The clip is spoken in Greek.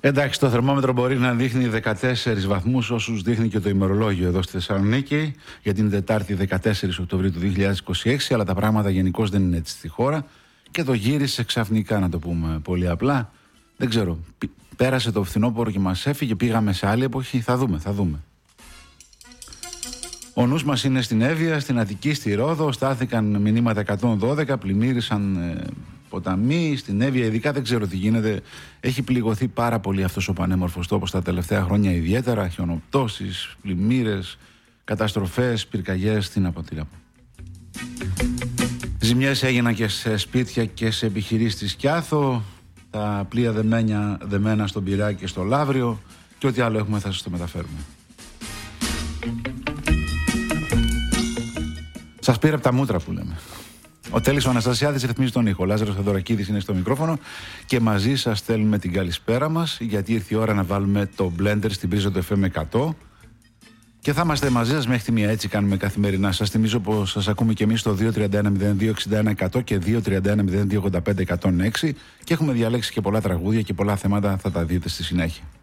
Εντάξει, το θερμόμετρο μπορεί να δείχνει 14 βαθμούς, όσους δείχνει και το ημερολόγιο εδώ στη Θεσσαλονίκη, για την Τετάρτη 14 Οκτωβρίου του 2026, αλλά τα πράγματα γενικώς δεν είναι έτσι στη χώρα και το γύρισε ξαφνικά, να το πούμε πολύ απλά. Δεν ξέρω, πέρασε το φθινόπωρο και μας έφυγε, πήγαμε σε άλλη εποχή, θα δούμε. Ο νους μας είναι στην Εύβοια, στην Αττική, στη Ρόδο, στάθηκαν μηνύματα 112, πλημμύρισαν ποταμοί, στην Εύβοια ειδικά δεν ξέρω τι γίνεται. Έχει πληγωθεί πάρα πολύ αυτός ο πανέμορφος τόπος τα τελευταία χρόνια, ιδιαίτερα χιονοπτώσεις, πλημμύρες, καταστροφές, πυρκαγιές, τι να πω. Ζημιές έγιναν και σε σπίτια και σε επιχειρήσεις στη Σκιάθο, τα πλοία δεμένα στον Πειραιά και στο Λαύριο και ό,τι άλλο έχουμε θα σας το μεταφέρουμε. Σας πήρε από τα μούτρα που λέμε. Ο Τέλης ο Αναστασιάδης ρυθμίζει τον ήχο. Ο Λάζαρος Θεοδωρακίδης είναι στο μικρόφωνο και μαζί σας στέλνουμε την καλησπέρα μας, γιατί ήρθε η ώρα να βάλουμε το Blender στην πρίζα του FM 100 και θα είμαστε μαζί σας μέχρι τη μία. Έτσι κάνουμε καθημερινά. Σας θυμίζω πως σας ακούμε και εμείς στο 231-0261-100 και 231-0285-106 και έχουμε διαλέξει και πολλά τραγούδια και πολλά θέματα, θα τα δείτε στη συνέχεια.